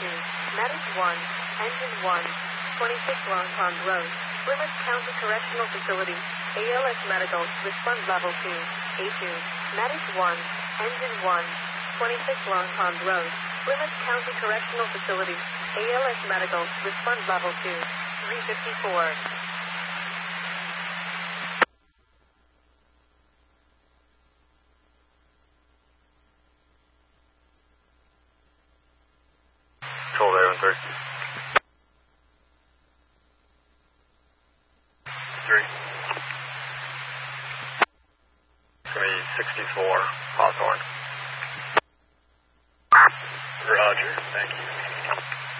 Medic 1, Engine 1, 26 Long Pond Road, Plymouth County Correctional Facility, ALS Medical, respond level 2, A2. Medic 1, Engine 1, 26 Long Pond Road, Plymouth County Correctional Facility, ALS Medical, respond level 2, 354. Control there, 1-3. 3. It's going to be 64, Hawthorne. Roger, thank you.